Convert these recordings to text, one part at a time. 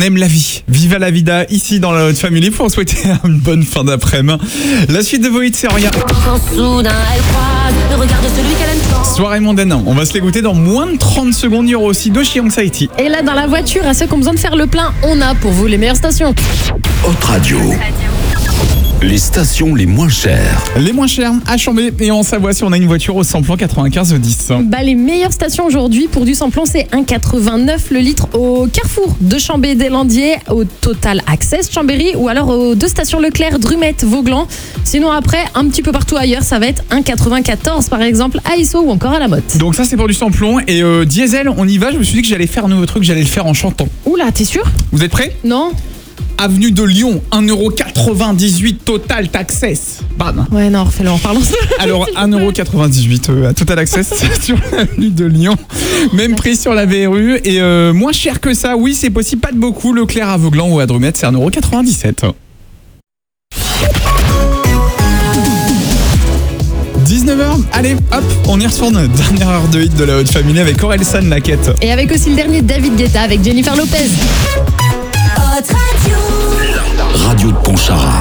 aime la vie. Viva la vida ici dans la Haute Family pour souhaiter une bonne fin d'après-midi. La suite de vos hits, c'est rien. Quand soudain elle croise le regard de celui qu'elle aime tant. Soirée mondaine, on va se l'écouter dans moins de 30 secondes. Il y aura aussi Doshi Anxiety. Et là, dans la voiture, à ceux qui ont besoin de faire le plein, on a pour vous les meilleures stations. Haute Radio. Les stations les moins chères. Les moins chères à Chambé et en Savoie si on a une voiture au samplon 95 10. Les meilleures stations aujourd'hui pour du samplon, c'est 1,89 le litre au Carrefour de Chambé-des-Landiers, au Total Access Chambéry ou alors aux 2 stations Leclerc, Drumette, Vauglan. Sinon après, un petit peu partout ailleurs, ça va être 1,94 par exemple à Issot ou encore à La Motte. Donc ça c'est pour du samplon et diesel, on y va. Je me suis dit que j'allais faire un nouveau truc, j'allais le faire en chantant. Oula, t'es sûr ? Vous êtes prêts ? Non ? Avenue de Lyon, 1,98€ Total Access. Bam. Ouais, non, refais-le en parlant. Alors 1,98€ à Total Access sur l'avenue de Lyon. Même prix sur la VRU et moins cher que ça. Oui, c'est possible, pas de beaucoup. Leclerc à Vauglan ou à Drumette, c'est 1,97€. 19h, allez, hop, on y retourne. Dernière heure de hit de la Haute Family avec Orelsan La Quête. Et avec aussi le dernier David Guetta avec Jennifer Lopez. Haute Radio. Radio de Pontcharra.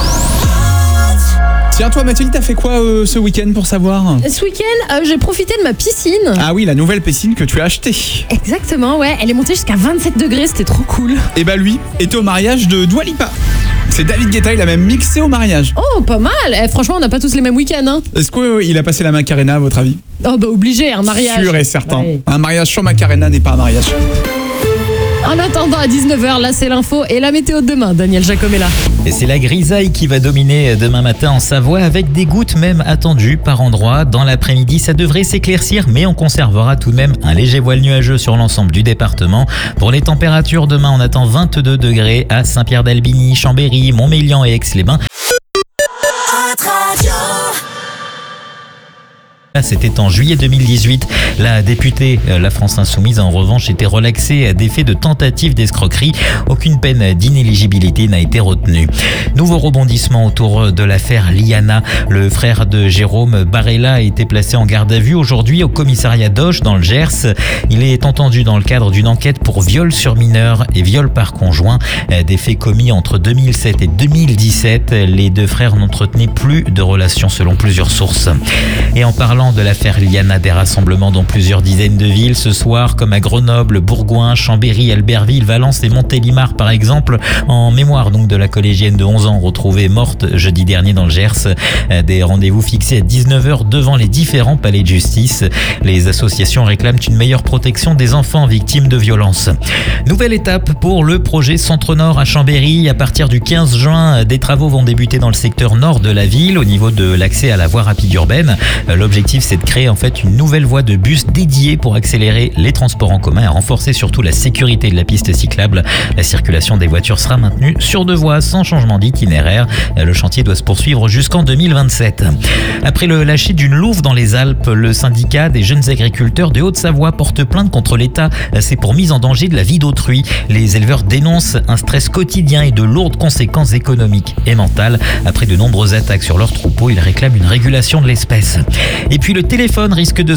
Tiens, toi Mathilde, t'as fait quoi ce week-end pour savoir ? Ce week-end, j'ai profité de ma piscine. Ah oui, la nouvelle piscine que tu as achetée. Exactement, ouais, elle est montée jusqu'à 27 degrés, c'était trop cool. Et lui était au mariage de Dua Lipa. C'est David Guetta, il a même mixé au mariage. Oh, pas mal. Franchement, on n'a pas tous les mêmes week-ends. Hein. Est-ce qu'il a passé la Macarena à votre avis ? Oh obligé, un mariage. Sûr et certain. Ouais. Un mariage sur Macarena n'est pas un mariage. En attendant, à 19h, là c'est l'info et la météo de demain. Daniel Jacob est là. Et c'est la grisaille qui va dominer demain matin en Savoie avec des gouttes même attendues par endroits. Dans l'après-midi, ça devrait s'éclaircir, mais on conservera tout de même un léger voile nuageux sur l'ensemble du département. Pour les températures, demain, on attend 22 degrés à Saint-Pierre-d'Albigny, Chambéry, Montmélian et Aix-les-Bains. C'était en juillet 2018. La députée La France Insoumise, en revanche, était relaxée des faits de tentative d'escroquerie. Aucune peine d'inéligibilité n'a été retenue. Nouveau rebondissement autour de l'affaire Liana. Le frère de Jérôme Barella a été placé en garde à vue aujourd'hui au commissariat d'Auch dans le Gers. Il est entendu dans le cadre d'une enquête pour viol sur mineur et viol par conjoint. Des faits commis entre 2007 et 2017. Les 2 frères n'entretenaient plus de relations selon plusieurs sources. Et en parlant de l'affaire Liana, des rassemblements dans plusieurs dizaines de villes ce soir, comme à Grenoble, Bourgoin, Chambéry, Albertville, Valence et Montélimar par exemple, en mémoire donc de la collégienne de 11 ans retrouvée morte jeudi dernier dans le Gers. Des rendez-vous fixés à 19h devant les différents palais de justice. Les associations réclament une meilleure protection des enfants victimes de violences. Nouvelle étape pour le projet Centre-Nord à Chambéry. À partir du 15 juin, des travaux vont débuter dans le secteur nord de la ville au niveau de l'accès à la voie rapide urbaine. L'objectif, c'est de créer en fait une nouvelle voie de bus dédiée pour accélérer les transports en commun et renforcer surtout la sécurité de la piste cyclable. La circulation des voitures sera maintenue sur 2 voies sans changement d'itinéraire. Le chantier doit se poursuivre jusqu'en 2027. Après le lâcher d'une louve dans les Alpes, le syndicat des jeunes agriculteurs de Haute-Savoie porte plainte contre l'État. C'est pour mise en danger de la vie d'autrui. Les éleveurs dénoncent un stress quotidien et de lourdes conséquences économiques et mentales. Après de nombreuses attaques sur leurs troupeaux, ils réclament une régulation de l'espèce. Et puis le téléphone risque de